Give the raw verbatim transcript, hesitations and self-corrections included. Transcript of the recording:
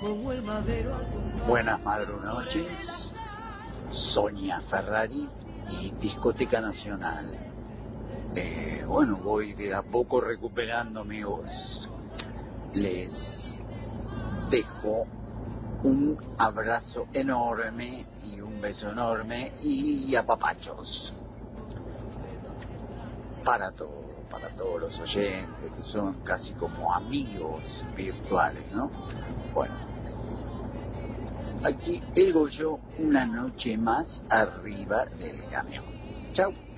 Buenas madrunoches, Sonia Ferrari y Discoteca Nacional. Eh, bueno, voy de a poco recuperando mi voz. Les dejo un abrazo enorme y un beso enorme y apapachos para todo, para todos los oyentes que son casi como amigos virtuales, ¿no? Bueno, aquí el Goyo, una noche más arriba del camión. Chau.